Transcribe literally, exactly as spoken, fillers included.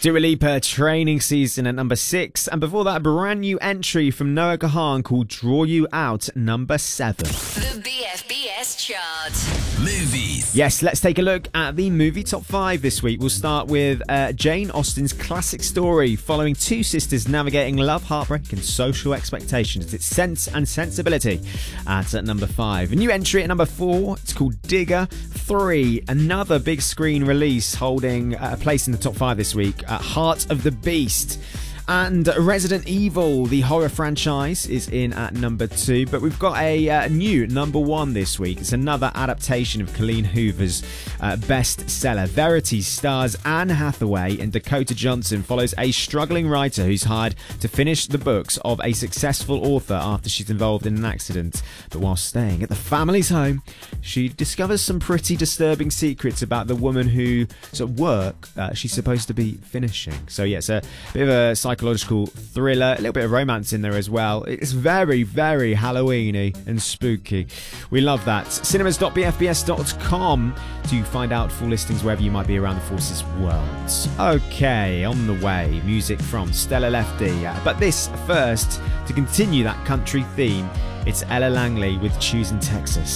Dua Lipa, Training Season at number six. And before that, a brand new entry from Noah Kahan called Draw You Out, number seven. The B F B S chart. Movies. Yes, let's take a look at the movie top five this week. We'll start with uh, Jane Austen's classic story following two sisters navigating love, heartbreak and social expectations. It's Sense and Sensibility at, at number five. A new entry at number four, it's called Digger. Three, another big screen release holding a place in the top five this week, uh, Heart of the Beast. And Resident Evil, the horror franchise, is in at number two. But we've got a uh, new number one this week. It's another adaptation of Colleen Hoover's uh, bestseller. Verity stars Anne Hathaway, and Dakota Johnson follows a struggling writer who's hired to finish the books of a successful author after she's involved in an accident. But while staying at the family's home, she discovers some pretty disturbing secrets about the woman whose work uh, she's supposed to be finishing. So yeah, it's a bit of a psychological psychological thriller, a little bit of romance in there as well. It's very, very Halloween-y and spooky. We love that. cinemas dot b f b s dot com to find out full listings wherever you might be around the Forces worlds. Okay, on the way, music from Stella Lefty. Uh, but this first, to continue that country theme, it's Ella Langley with Choosing Texas.